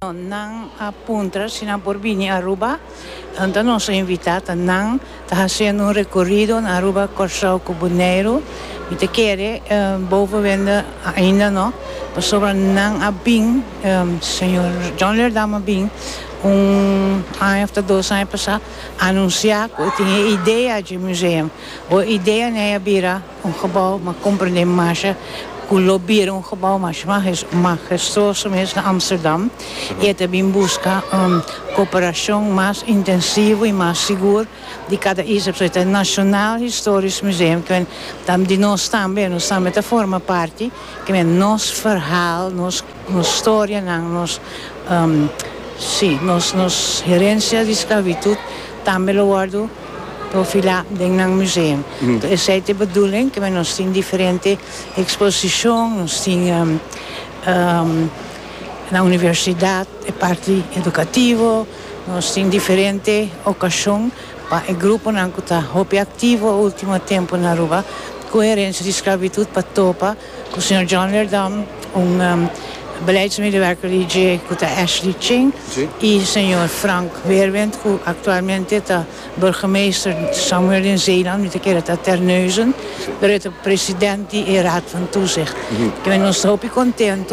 No, nang puntra sina Borbini Aruba. Então nós invitamos nang a fazer um recorrido na Aruba Corsao Cuboneiro. E te quer boven wende ainda não. Mas sobre nang abing, senhor John Lerdam abing, ano ou 2 anos passado, anunciar que eu tinha ideia de museu. A ideia não é abrir gebouw, mas compreender mais. Lobbyeren um gebouw majestuoso mesmo na Amsterdam e também busca cooperação mais intensiva e mais segura de cada isso. É o Nacional Historisch Museum que de nós também forma parte que é nosso verhaal, nossa história, nossa herência de escravidão também lo guardo profilar dentro do museu. Essa é a bedoeling que nós temos diferentes exposições, nós temos na universidade a parte educativa, nós temos diferentes ocasiões para o grupo que está muito ativo no último tempo na Aruba, coerência de escravidão para topa, com o Sr. John Lerdam, beleidsmedewerker die Ashley Ching e o Sr. Frank Weerwind, que atualmente é burgemeester Samuel in Zeeland, met keer het Terneuzen, de presidente e raad van toezicht. Que nós estamos muito contentes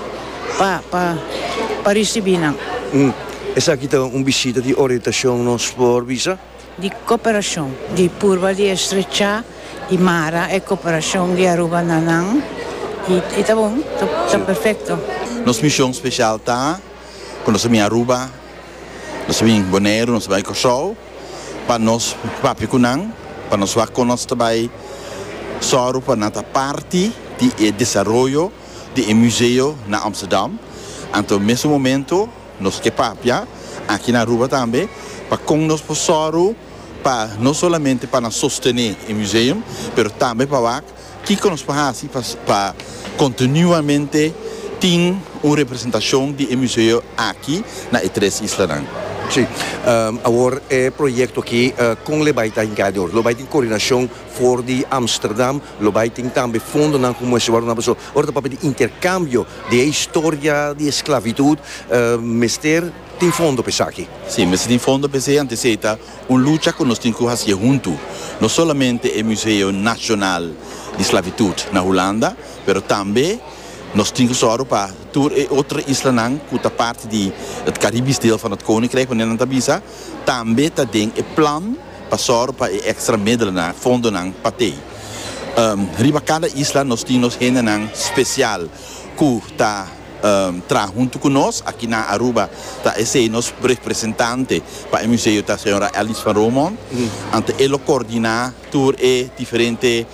para receber. Essa aqui é visita de orientação nos por visa? De cooperação, de Purba de Estrecha e Mara, é cooperação de Aruba Nanang. E tá bom, tá perfeito. Nossa missão especial tá quando nós vamos em Aruba, nós vamos em Bonaire, nós vamos em Corsao, para nós papicunang, para nós conosco também só para nossa parte de desenvolvimento do museu na Amsterdam. Então, nesse momento, nós que papia aqui na Aruba também, para com nós possamos para não somente para sostener o museu, mas também para que nós fazemos para continuamente ter uma representação do museu aqui na E3 Isla. Sim, agora é projeto aqui com o Lebaita em Cador, o Lebaita em coordenação for de Amsterdam, o Lebaita também fundo na como se na pessoa, ora para de intercâmbio de história de esclavitud, mister tem fundo para aqui. Sim, mas tem fundo para ser antecita luta que nós temos que fazer junto, não somente o Museu Nacional de Esclavitud na Holanda, mas também nós temos que para outra isla que é parte do Caribisch deel van het Koninkrijk van Nederland Tabisa, também tem um plano para extra middelen naar fundo para ter. Riba cada isla nós temos um especial que está junto conosco aqui na Aruba, tá esse nosso representante para o museu da senhora Alice van Romon, ante ele coordenar tour e diferente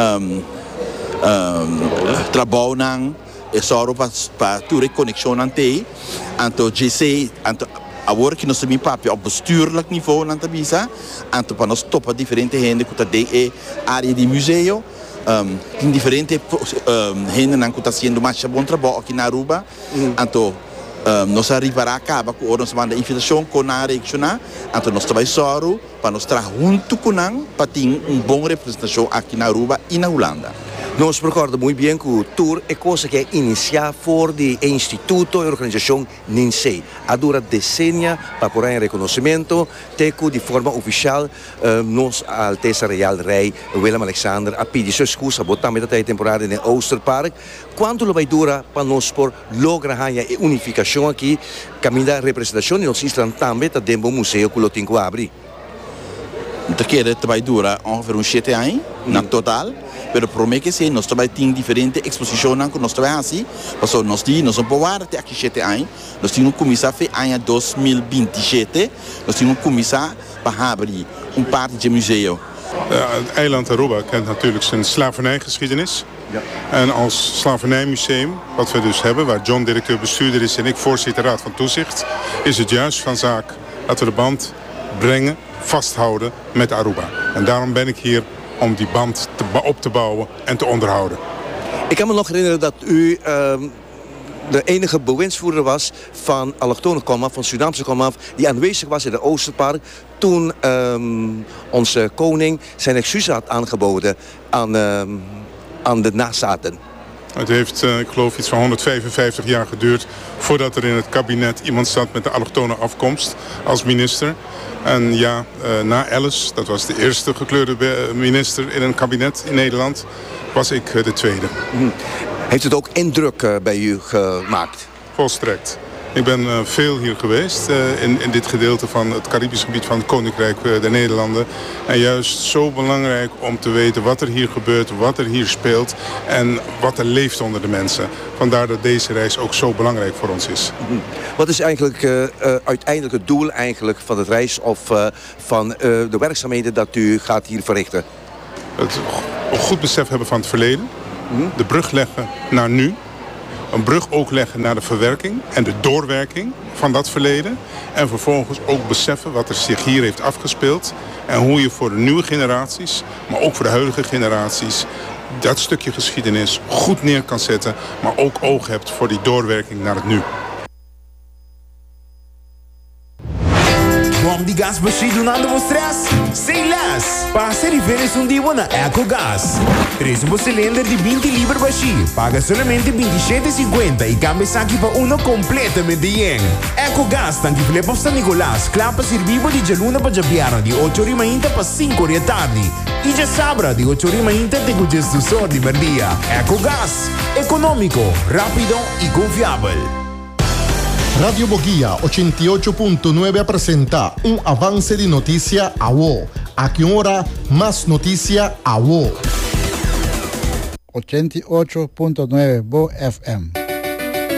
trabalho é só para tour e conexão ante, então GC, agora que nós temos papel ao bestuurlijk niveau na Tabisa, então para nós topa diferente gente que está dentro da área de museu. Tem diferentes gente que está fazendo mais bom trabalho aqui na Aruba. Então, nós arribará a cabo com nós manda invitação com a regional. Então, nós trabalhamos só para nós estar junto com nós para ter uma boa representação aqui na Aruba e na Holanda. Nós recordamos muito bem que o tour é coisa que é iniciar por de instituto e organização NINSEE. A dura decennia para por um reconhecimento, teco de forma oficial, nos Alteza Real Rei Willem-Alexander a pedir sua excusa, botar metade da temporada no Oosterpark. Quanto vai durar para nós por lograr a unificação aqui, caminho da representação de nossa isla também, está dentro do museu que o tem que abrir? Então, vai durar ongeveer 7 anos, no total. Pero prometo que nós também temos diferentes exposições que nós trabalhamos assim. Porque nós temos um pouco até aqui 7 anos. Nós temos começar a em 2027. Nós temos começar para abrir parte de museu. Het eiland Aruba kent natuurlijk zijn slavernijgeschiedenis. Ja. En als slavernijmuseum, wat we dus hebben, waar John directeur-bestuurder is en ik voorzitter raad van toezicht, is het juist van zaak dat we de band brengen, vasthouden met Aruba. En daarom ben ik hier om die band op te bouwen en te onderhouden. Ik kan me nog herinneren dat u de enige bewindsvoerder was van allochtone komaf, van Surinaamse komaf, die aanwezig was in de Oosterpark toen onze koning zijn excuses had aangeboden aan de nazaten. Het heeft, ik geloof, iets van 155 jaar geduurd voordat er in het kabinet iemand zat met de allochtone afkomst als minister. En ja, na Ellis, dat was de eerste gekleurde minister in een kabinet in Nederland, was ik de tweede. Heeft het ook indruk bij u gemaakt? Volstrekt. Ik ben veel hier geweest in dit gedeelte van het Caribisch gebied van het Koninkrijk der Nederlanden. En juist zo belangrijk om te weten wat er hier gebeurt, wat er hier speelt en wat er leeft onder de mensen. Vandaar dat deze reis ook zo belangrijk voor ons is. Wat is eigenlijk uiteindelijk het doel eigenlijk van het reis of van de werkzaamheden dat u gaat hier verrichten? Het goed besef hebben van het verleden, de brug leggen naar nu. Een brug ook leggen naar de verwerking en de doorwerking van dat verleden. En vervolgens ook beseffen wat er zich hier heeft afgespeeld. En hoe je voor de nieuwe generaties, maar ook voor de huidige generaties, dat stukje geschiedenis goed neer kan zetten. Maar ook oog hebt voor die doorwerking naar het nu. Bom de gás baixo nada vos stress. Sem less. Passa diferença dia na EcoGás. Traz cylinder de 20 libras baixo. Paga solamente 27,50 e cambia aqui para uno completamente yen. EcoGás tanque flip of San Nicolás. Clapa servivo de geluna para Jabiano de 8h30 para 5h tarde. E já sabra de 8h30 te cujas do sol de merdia. EcoGás. Econômico, rápido e confiável. Radio Boguía 88.9 presenta un avance de noticia a vos. A qué hora más noticia a vos. 88.9 Bo FM.